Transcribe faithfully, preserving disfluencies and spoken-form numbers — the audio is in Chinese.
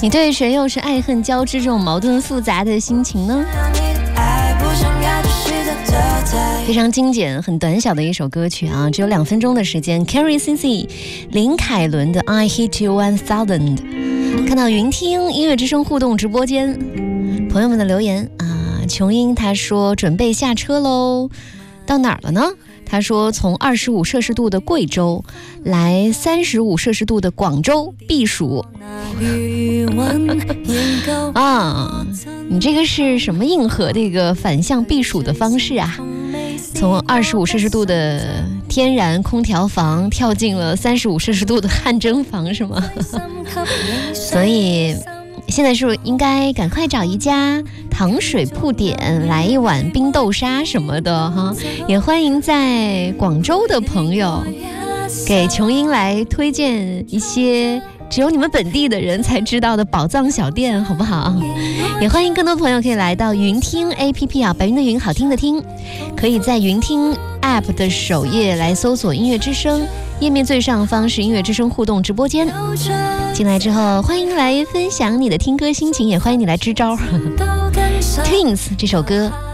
你对谁又是爱恨交织这种矛盾复杂的心情呢？非常精简很短小的一首歌曲啊，只有两分钟的时间。 Carrie C C 林凯伦的 I Hit You One Thousand。 看到云听音乐之声互动直播间朋友们的留言啊，琼英他说准备下车喽，到哪儿了呢？他说从二十五摄氏度的贵州来三十五摄氏度的广州避暑啊，你这个是什么硬核的一个反向避暑的方式啊？从二十五摄氏度的天然空调房跳进了三十五摄氏度的汗蒸房是吗？所以现在是不是应该赶快找一家糖水铺点来一碗冰豆沙什么的哈？也欢迎在广州的朋友给琼英来推荐一些只有你们本地的人才知道的宝藏小店，好不好？也欢迎更多朋友可以来到云听 A P P 啊，白云的云，好听的听，可以在云听 App 的首页来搜索音乐之声，页面最上方是音乐之声互动直播间。进来之后，欢迎来分享你的听歌心情，也欢迎你来支招。Twins 这首歌